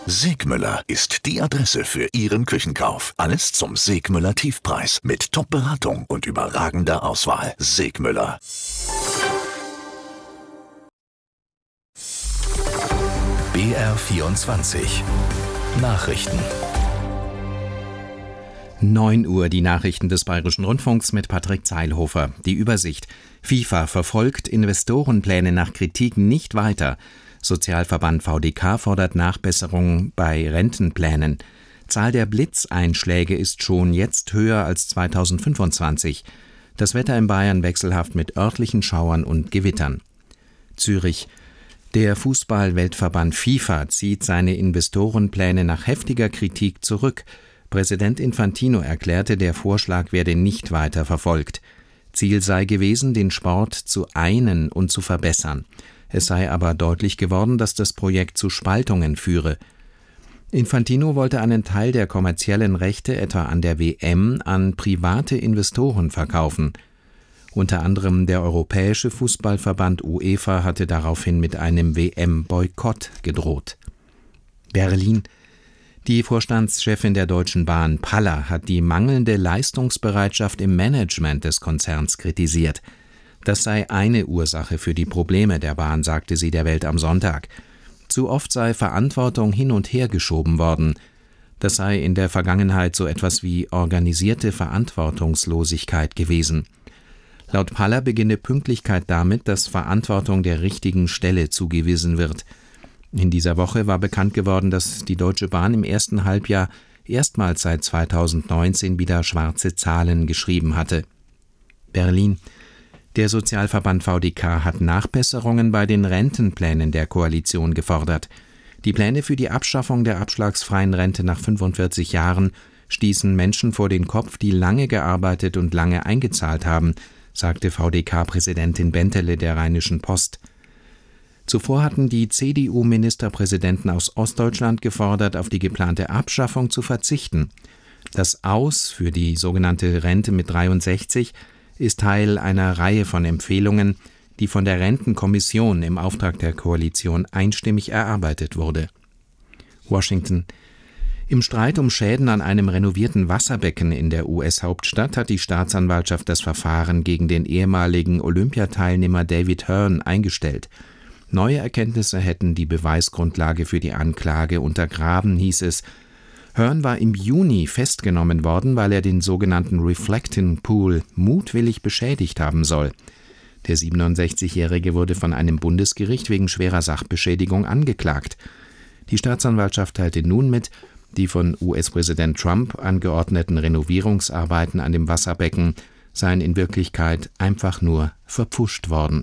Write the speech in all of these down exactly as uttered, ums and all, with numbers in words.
Segmüller ist die Adresse für Ihren Küchenkauf. Alles zum Segmüller Tiefpreis mit Top-Beratung und überragender Auswahl. Segmüller. B R vierundzwanzig Nachrichten. neun Uhr die Nachrichten des Bayerischen Rundfunks mit Patrick Zeilhofer. Die Übersicht. FIFA verfolgt Investorenpläne nach Kritik nicht weiter. Sozialverband V D K fordert Nachbesserungen bei Rentenplänen. Zahl der Blitzeinschläge ist schon jetzt höher als zweitausendfünfundzwanzig. Das Wetter in Bayern wechselhaft mit örtlichen Schauern und Gewittern. Zürich. Der Fußball-Weltverband FIFA zieht seine Investorenpläne nach heftiger Kritik zurück. Präsident Infantino erklärte, der Vorschlag werde nicht weiter verfolgt. Ziel sei gewesen, den Sport zu einen und zu verbessern. Es sei aber deutlich geworden, dass das Projekt zu Spaltungen führe. Infantino wollte einen Teil der kommerziellen Rechte, etwa an der W M, an private Investoren verkaufen. Unter anderem der Europäische Fußballverband UEFA hatte daraufhin mit einem W M-Boykott gedroht. Berlin. Die Vorstandschefin der Deutschen Bahn, Paller, hat die mangelnde Leistungsbereitschaft im Management des Konzerns kritisiert. Das sei eine Ursache für die Probleme der Bahn, sagte sie der Welt am Sonntag. Zu oft sei Verantwortung hin und her geschoben worden. Das sei in der Vergangenheit so etwas wie organisierte Verantwortungslosigkeit gewesen. Laut Paller beginne Pünktlichkeit damit, dass Verantwortung der richtigen Stelle zugewiesen wird. In dieser Woche war bekannt geworden, dass die Deutsche Bahn im ersten Halbjahr erstmals seit zweitausendneunzehn wieder schwarze Zahlen geschrieben hatte. Berlin. Der Sozialverband V D K hat Nachbesserungen bei den Rentenplänen der Koalition gefordert. Die Pläne für die Abschaffung der abschlagsfreien Rente nach fünfundvierzig Jahren stießen Menschen vor den Kopf, die lange gearbeitet und lange eingezahlt haben, sagte V D K-Präsidentin Bentele der Rheinischen Post. Zuvor hatten die C D U-Ministerpräsidenten aus Ostdeutschland gefordert, auf die geplante Abschaffung zu verzichten. Das Aus für die sogenannte Rente mit dreiundsechzig ist Teil einer Reihe von Empfehlungen, die von der Rentenkommission im Auftrag der Koalition einstimmig erarbeitet wurde. Washington. Im Streit um Schäden an einem renovierten Wasserbecken in der U S-Hauptstadt hat die Staatsanwaltschaft das Verfahren gegen den ehemaligen Olympiateilnehmer David Hearn eingestellt. Neue Erkenntnisse hätten die Beweisgrundlage für die Anklage untergraben, hieß es. Hearn war im Juni festgenommen worden, weil er den sogenannten Reflecting Pool mutwillig beschädigt haben soll. Der siebenundsechzigjährige wurde von einem Bundesgericht wegen schwerer Sachbeschädigung angeklagt. Die Staatsanwaltschaft teilte nun mit, die von U S-Präsident Trump angeordneten Renovierungsarbeiten an dem Wasserbecken seien in Wirklichkeit einfach nur verpfuscht worden.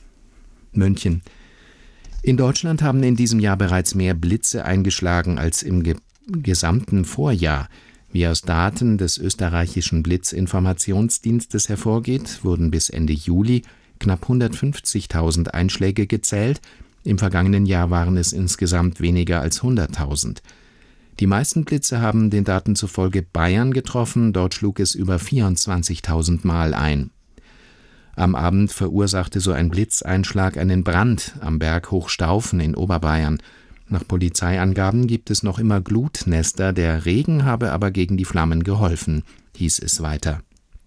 München. In Deutschland haben in diesem Jahr bereits mehr Blitze eingeschlagen als im ge- gesamten Vorjahr. Wie aus Daten des österreichischen Blitzinformationsdienstes hervorgeht, wurden bis Ende Juli knapp hundertfünfzigtausend Einschläge gezählt. Im vergangenen Jahr waren es insgesamt weniger als hunderttausend. Die meisten Blitze haben den Daten zufolge Bayern getroffen, dort schlug es über vierundzwanzigtausend Mal ein. Am Abend verursachte so ein Blitzeinschlag einen Brand am Berg Hochstaufen in Oberbayern. Nach Polizeiangaben gibt es noch immer Glutnester, der Regen habe aber gegen die Flammen geholfen, hieß es weiter.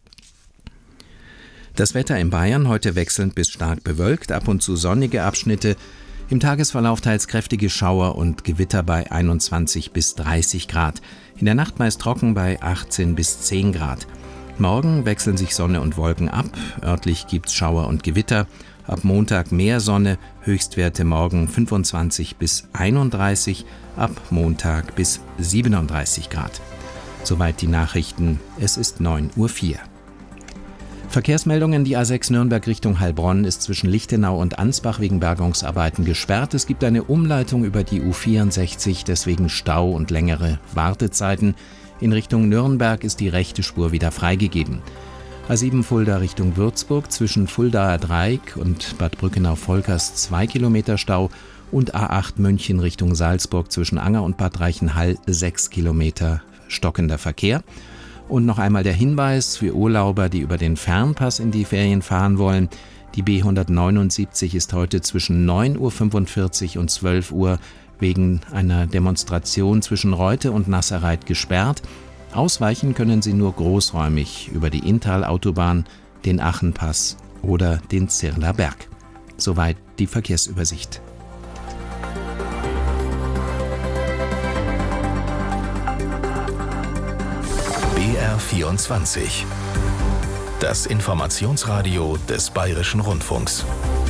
Das Wetter in Bayern heute wechselnd bis stark bewölkt, ab und zu sonnige Abschnitte, im Tagesverlauf teils kräftige Schauer und Gewitter bei einundzwanzig bis dreißig Grad, in der Nacht meist trocken bei achtzehn bis zehn Grad. Morgen wechseln sich Sonne und Wolken ab, örtlich gibt's Schauer und Gewitter, ab Montag mehr Sonne, Höchstwerte morgen fünfundzwanzig bis einunddreißig, ab Montag bis siebenunddreißig Grad. Soweit die Nachrichten, es ist neun Uhr vier. Verkehrsmeldungen, die A sechs Nürnberg Richtung Heilbronn ist zwischen Lichtenau und Ansbach wegen Bergungsarbeiten gesperrt. Es gibt eine Umleitung über die U vierundsechzig, deswegen Stau und längere Wartezeiten. In Richtung Nürnberg ist die rechte Spur wieder freigegeben. A sieben Fulda Richtung Würzburg zwischen Fuldaer Dreieck und Bad Brückenau-Volkers zwei Kilometer Stau und A acht München Richtung Salzburg zwischen Anger und Bad Reichenhall sechs Kilometer stockender Verkehr. Und noch einmal der Hinweis für Urlauber, die über den Fernpass in die Ferien fahren wollen. Die B hundertneunundsiebzig ist heute zwischen neun Uhr fünfundvierzig und zwölf Uhr wegen einer Demonstration zwischen Reute und Nasserreit gesperrt. Ausweichen können sie nur großräumig über die Inntal-Autobahn, den Achenpass oder den Zirler Berg. Soweit die Verkehrsübersicht. B R vierundzwanzig. Das Informationsradio des Bayerischen Rundfunks.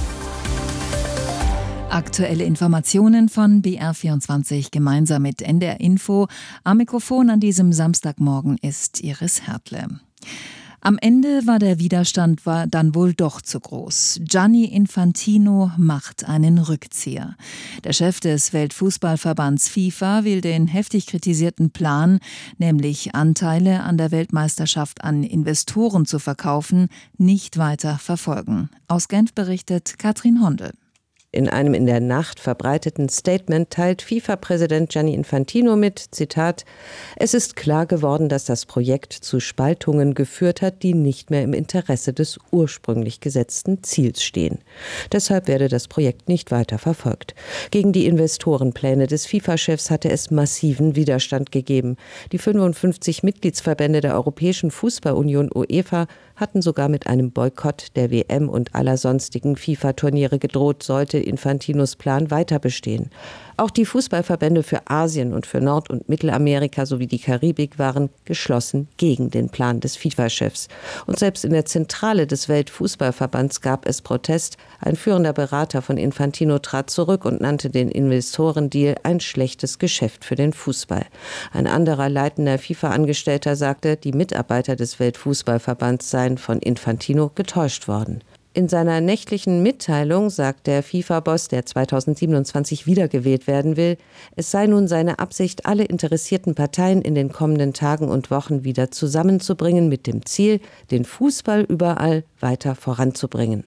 Aktuelle Informationen von B R vierundzwanzig gemeinsam mit N D R Info. Am Mikrofon an diesem Samstagmorgen ist Iris Hertle. Am Ende war der Widerstand war dann wohl doch zu groß. Gianni Infantino macht einen Rückzieher. Der Chef des Weltfußballverbands FIFA will den heftig kritisierten Plan, nämlich Anteile an der Weltmeisterschaft an Investoren zu verkaufen, nicht weiter verfolgen. Aus Genf berichtet Katrin Hondel. In einem in der Nacht verbreiteten Statement teilt FIFA-Präsident Gianni Infantino mit, Zitat, es ist klar geworden, dass das Projekt zu Spaltungen geführt hat, die nicht mehr im Interesse des ursprünglich gesetzten Ziels stehen. Deshalb werde das Projekt nicht weiter verfolgt. Gegen die Investorenpläne des FIFA-Chefs hatte es massiven Widerstand gegeben. Die fünfundfünfzig Mitgliedsverbände der Europäischen Fußballunion UEFA hatten sogar mit einem Boykott der W M und aller sonstigen FIFA-Turniere gedroht, sollte Infantinos Plan weiter bestehen. Auch die Fußballverbände für Asien und für Nord- und Mittelamerika sowie die Karibik waren geschlossen gegen den Plan des FIFA-Chefs. Und selbst in der Zentrale des Weltfußballverbands gab es Protest. Ein führender Berater von Infantino trat zurück und nannte den Investorendeal ein schlechtes Geschäft für den Fußball. Ein anderer leitender FIFA-Angestellter sagte, die Mitarbeiter des Weltfußballverbands seien von Infantino getäuscht worden. In seiner nächtlichen Mitteilung sagt der FIFA-Boss, der zweitausendsiebenundzwanzig wiedergewählt werden will, es sei nun seine Absicht, alle interessierten Parteien in den kommenden Tagen und Wochen wieder zusammenzubringen mit dem Ziel, den Fußball überall weiter voranzubringen.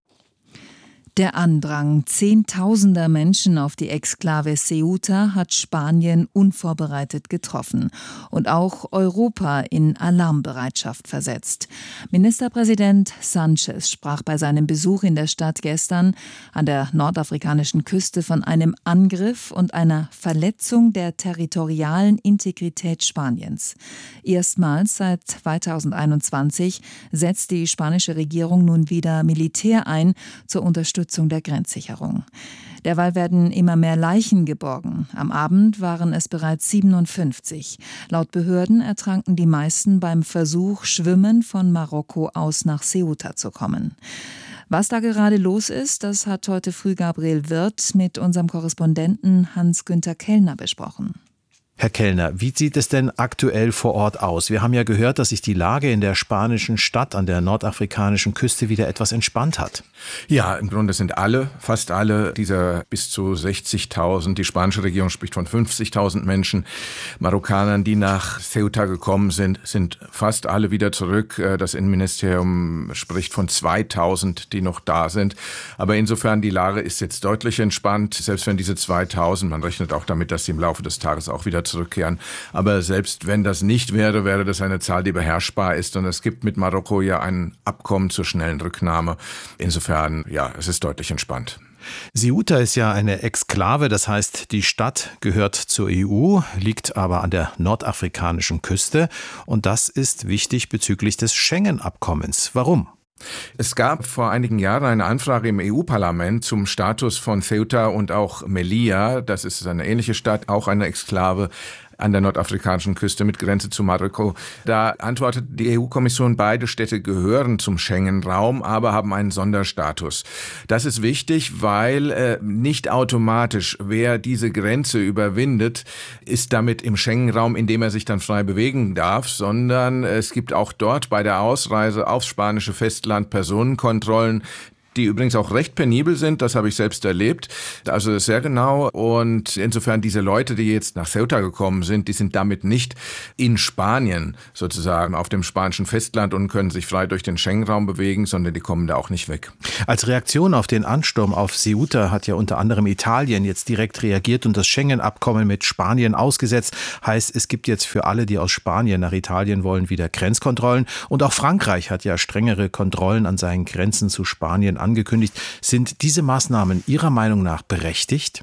Der Andrang zehntausender Menschen auf die Exklave Ceuta hat Spanien unvorbereitet getroffen und auch Europa in Alarmbereitschaft versetzt. Ministerpräsident Sánchez sprach bei seinem Besuch in der Stadt gestern an der nordafrikanischen Küste von einem Angriff und einer Verletzung der territorialen Integrität Spaniens. Erstmals seit zweitausendeinundzwanzig setzt die spanische Regierung nun wieder Militär ein zur Unterstützung der Grenzsicherung. Derweil werden immer mehr Leichen geborgen. Am Abend waren es bereits siebenundfünfzig. Laut Behörden ertranken die meisten beim Versuch, schwimmend von Marokko aus nach Ceuta zu kommen. Was da gerade los ist, das hat heute früh Gabriel Wirth mit unserem Korrespondenten Hans-Günther Kellner besprochen. Herr Kellner, wie sieht es denn aktuell vor Ort aus? Wir haben ja gehört, dass sich die Lage in der spanischen Stadt an der nordafrikanischen Küste wieder etwas entspannt hat. Ja, im Grunde sind alle, fast alle dieser bis zu sechzigtausend, die spanische Regierung spricht von fünfzigtausend Menschen, Marokkanern, die nach Ceuta gekommen sind, sind fast alle wieder zurück. Das Innenministerium spricht von zweitausend, die noch da sind. Aber insofern, die Lage ist jetzt deutlich entspannt, selbst wenn diese zweitausend, man rechnet auch damit, dass sie im Laufe des Tages auch wieder zurückkehren. Aber selbst wenn das nicht wäre, wäre das eine Zahl, die beherrschbar ist. Und es gibt mit Marokko ja ein Abkommen zur schnellen Rücknahme. Insofern, ja, es ist deutlich entspannt. Ceuta ist ja eine Exklave, das heißt, die Stadt gehört zur E U, liegt aber an der nordafrikanischen Küste. Und das ist wichtig bezüglich des Schengen-Abkommens. Warum? Es gab vor einigen Jahren eine Anfrage im E U-Parlament zum Status von Ceuta und auch Melilla. Das ist eine ähnliche Stadt, auch eine Exklave an der nordafrikanischen Küste mit Grenze zu Marokko. Da antwortet die E U-Kommission, beide Städte gehören zum Schengen-Raum, aber haben einen Sonderstatus. Das ist wichtig, weil äh, nicht automatisch, wer diese Grenze überwindet, ist damit im Schengen-Raum, in dem er sich dann frei bewegen darf, sondern es gibt auch dort bei der Ausreise aufs spanische Festland Personenkontrollen, die übrigens auch recht penibel sind, das habe ich selbst erlebt, also sehr genau, und insofern diese Leute, die jetzt nach Ceuta gekommen sind, die sind damit nicht in Spanien sozusagen auf dem spanischen Festland und können sich frei durch den Schengen-Raum bewegen, sondern die kommen da auch nicht weg. Als Reaktion auf den Ansturm auf Ceuta hat ja unter anderem Italien jetzt direkt reagiert und das Schengen-Abkommen mit Spanien ausgesetzt. Heißt, es gibt jetzt für alle, die aus Spanien nach Italien wollen, wieder Grenzkontrollen, und auch Frankreich hat ja strengere Kontrollen an seinen Grenzen zu Spanien angekündigt. Sind diese Maßnahmen Ihrer Meinung nach berechtigt?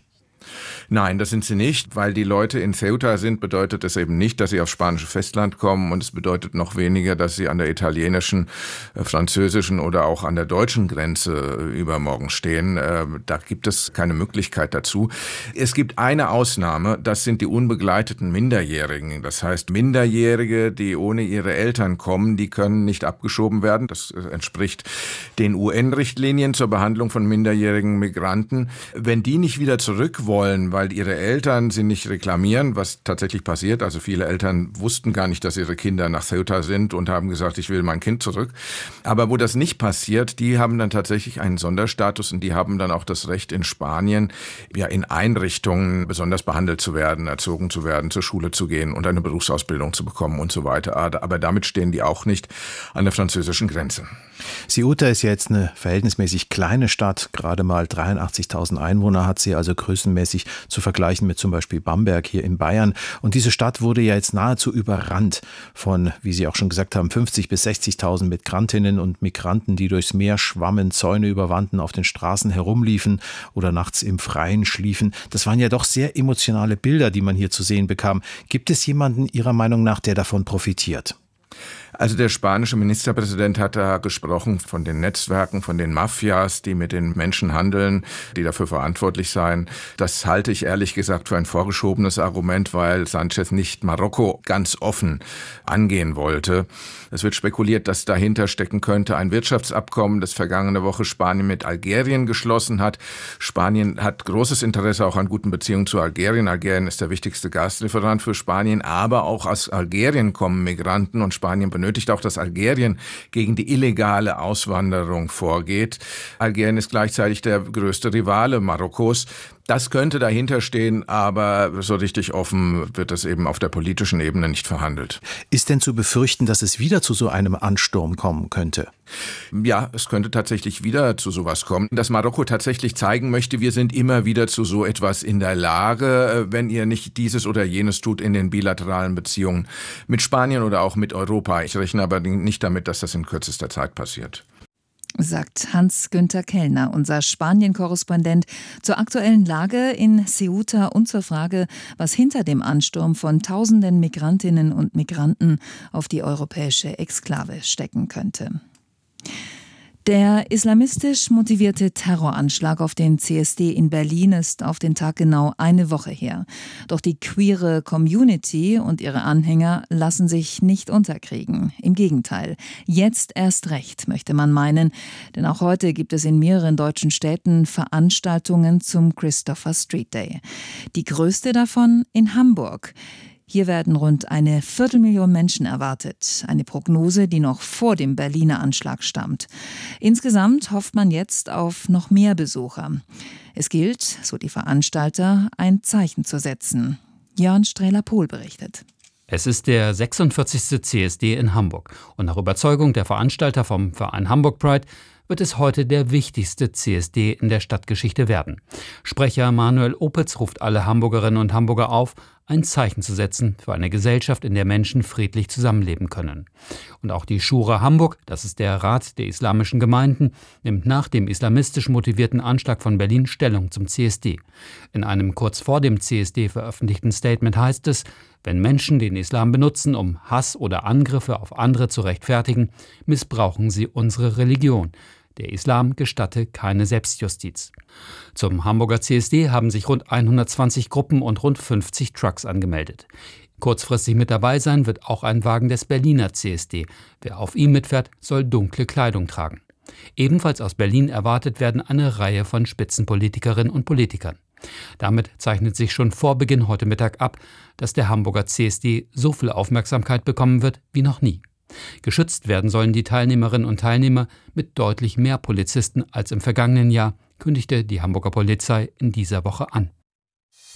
Nein, das sind sie nicht. Weil die Leute in Ceuta sind, bedeutet es eben nicht, dass sie aufs spanische Festland kommen, und es bedeutet noch weniger, dass sie an der italienischen, äh, französischen oder auch an der deutschen Grenze äh, übermorgen stehen. Äh, da gibt es keine Möglichkeit dazu. Es gibt eine Ausnahme, das sind die unbegleiteten Minderjährigen. Das heißt, Minderjährige, die ohne ihre Eltern kommen, die können nicht abgeschoben werden. Das äh, entspricht den U N-Richtlinien zur Behandlung von minderjährigen Migranten. Wenn die nicht wieder zurück wollen, weil ihre Eltern sie nicht reklamieren, was tatsächlich passiert. Also viele Eltern wussten gar nicht, dass ihre Kinder nach Ceuta sind und haben gesagt, ich will mein Kind zurück. Aber wo das nicht passiert, die haben dann tatsächlich einen Sonderstatus, und die haben dann auch das Recht, in Spanien ja in Einrichtungen besonders behandelt zu werden, erzogen zu werden, zur Schule zu gehen und eine Berufsausbildung zu bekommen und so weiter. Aber damit stehen die auch nicht an der französischen Grenze. Ceuta ist jetzt eine verhältnismäßig kleine Stadt, gerade mal dreiundachtzigtausend Einwohner hat sie, also größenmäßig zu vergleichen mit zum Beispiel Bamberg hier in Bayern. Und diese Stadt wurde ja jetzt nahezu überrannt von, wie Sie auch schon gesagt haben, fünfzigtausend bis sechzigtausend Migrantinnen und Migranten, die durchs Meer schwammen, Zäune überwanden, auf den Straßen herumliefen oder nachts im Freien schliefen. Das waren ja doch sehr emotionale Bilder, die man hier zu sehen bekam. Gibt es jemanden Ihrer Meinung nach, der davon profitiert? Also der spanische Ministerpräsident hat da gesprochen von den Netzwerken, von den Mafias, die mit den Menschen handeln, die dafür verantwortlich seien. Das halte ich ehrlich gesagt für ein vorgeschobenes Argument, weil Sanchez nicht Marokko ganz offen angehen wollte. Es wird spekuliert, dass dahinter stecken könnte ein Wirtschaftsabkommen, das vergangene Woche Spanien mit Algerien geschlossen hat. Spanien hat großes Interesse auch an guten Beziehungen zu Algerien. Algerien ist der wichtigste Gaslieferant für Spanien, aber auch aus Algerien kommen Migranten, und Spanien benötigt auch, dass Algerien gegen die illegale Auswanderung vorgeht. Algerien ist gleichzeitig der größte Rivale Marokkos. Das könnte dahinter stehen, aber so richtig offen wird es eben auf der politischen Ebene nicht verhandelt. Ist denn zu befürchten, dass es wieder zu so einem Ansturm kommen könnte? Ja, es könnte tatsächlich wieder zu sowas kommen. Dass Marokko tatsächlich zeigen möchte, wir sind immer wieder zu so etwas in der Lage, wenn ihr nicht dieses oder jenes tut in den bilateralen Beziehungen mit Spanien oder auch mit Europa. Ich rechne aber nicht damit, dass das in kürzester Zeit passiert. Sagt Hans-Günther Kellner, unser Spanien-Korrespondent, zur aktuellen Lage in Ceuta und zur Frage, was hinter dem Ansturm von tausenden Migrantinnen und Migranten auf die europäische Exklave stecken könnte. Der islamistisch motivierte Terroranschlag auf den C S D in Berlin ist auf den Tag genau eine Woche her. Doch die queere Community und ihre Anhänger lassen sich nicht unterkriegen. Im Gegenteil, jetzt erst recht, möchte man meinen. Denn auch heute gibt es in mehreren deutschen Städten Veranstaltungen zum Christopher Street Day. Die größte davon in Hamburg. Hier werden rund eine Viertelmillion Menschen erwartet. Eine Prognose, die noch vor dem Berliner Anschlag stammt. Insgesamt hofft man jetzt auf noch mehr Besucher. Es gilt, so die Veranstalter, ein Zeichen zu setzen. Jörn Strehler-Pohl berichtet. Es ist der sechsundvierzigste C S D in Hamburg. Und nach Überzeugung der Veranstalter vom Verein Hamburg Pride wird es heute der wichtigste C S D in der Stadtgeschichte werden. Sprecher Manuel Opitz ruft alle Hamburgerinnen und Hamburger auf, ein Zeichen zu setzen für eine Gesellschaft, in der Menschen friedlich zusammenleben können. Und auch die Schura Hamburg, das ist der Rat der islamischen Gemeinden, nimmt nach dem islamistisch motivierten Anschlag von Berlin Stellung zum C S D. In einem kurz vor dem C S D veröffentlichten Statement heißt es, wenn Menschen den Islam benutzen, um Hass oder Angriffe auf andere zu rechtfertigen, missbrauchen sie unsere Religion. Der Islam gestatte keine Selbstjustiz. Zum Hamburger C S D haben sich rund hundertzwanzig Gruppen und rund fünfzig Trucks angemeldet. Kurzfristig mit dabei sein wird auch ein Wagen des Berliner C S D. Wer auf ihm mitfährt, soll dunkle Kleidung tragen. Ebenfalls aus Berlin erwartet werden eine Reihe von Spitzenpolitikerinnen und Politikern. Damit zeichnet sich schon vor Beginn heute Mittag ab, dass der Hamburger C S D so viel Aufmerksamkeit bekommen wird wie noch nie. Geschützt werden sollen die Teilnehmerinnen und Teilnehmer mit deutlich mehr Polizisten als im vergangenen Jahr, kündigte die Hamburger Polizei in dieser Woche an.